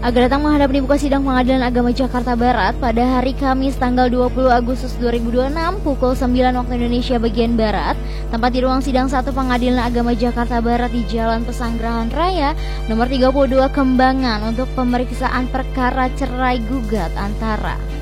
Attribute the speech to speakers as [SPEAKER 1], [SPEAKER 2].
[SPEAKER 1] Agar datang menghadap di muka sidang Pengadilan Agama Jakarta Barat pada hari Kamis tanggal 20 Agustus 2026 pukul 9 waktu Indonesia bagian Barat, tempat di ruang sidang 1 Pengadilan Agama Jakarta Barat di Jalan Pesanggerahan Raya nomor 32 Kembangan untuk pemeriksaan perkara cerai gugat antara